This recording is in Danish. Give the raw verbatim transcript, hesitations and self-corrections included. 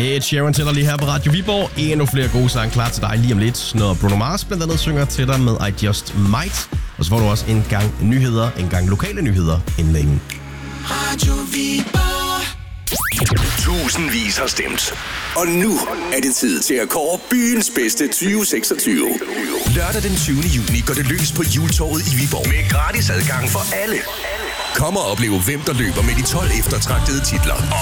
Ed Sheeran tæller lige her på Radio Viborg. Endnu flere gode sange klar til dig lige om lidt, når Bruno Mars blandt andet synger til dig med I Just Might. Og så får du også en gang nyheder, en gang lokale nyheder inden længe. Radio Viborg. Tusindvis har stemt. Og nu er det tid til at kåre byens bedste tyve seksogtyve. Lørdag den tyvende juni går det løs på Hjultorvet i Viborg med gratis adgang for alle. Kom og opleve, hvem der løber med de tolv eftertragtede titler.